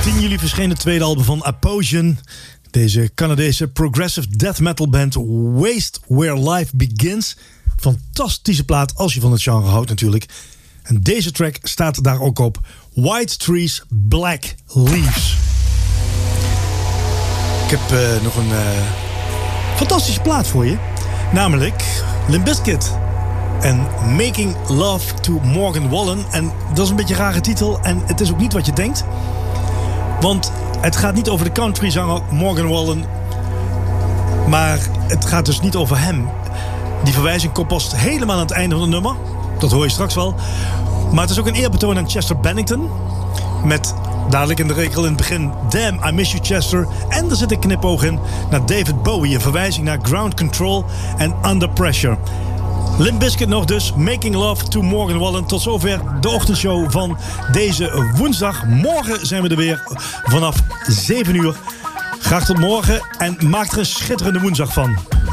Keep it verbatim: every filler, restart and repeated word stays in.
tien juli verscheen het tweede album van Aposion. Deze Canadese progressive death metal band Waste Where Life Begins. Fantastische plaat als je van het genre houdt natuurlijk. En deze track staat daar ook op. White Trees, Black Leaves. Ik heb uh, nog een uh, fantastische plaat voor je. Namelijk Limp Bizkit. En Making Love to Morgan Wallen. En dat is een beetje een rare titel. En het is ook niet wat je denkt. Want het gaat niet over de countryzanger Morgan Wallen. Maar het gaat dus niet over hem. Die verwijzing komt pas helemaal aan het einde van het nummer. Dat hoor je straks wel. Maar het is ook een eerbetoon aan Chester Bennington. Met dadelijk in de regel in het begin Damn, I Miss You Chester. En er zit een knipoog in naar David Bowie. Een verwijzing naar Ground Control en Under Pressure. Limp Bizkit nog dus. Making Love to Morgan Wallen. Tot zover de ochtendshow van deze woensdag. Morgen zijn we er weer vanaf zeven uur. Graag tot morgen en maak er een schitterende woensdag van.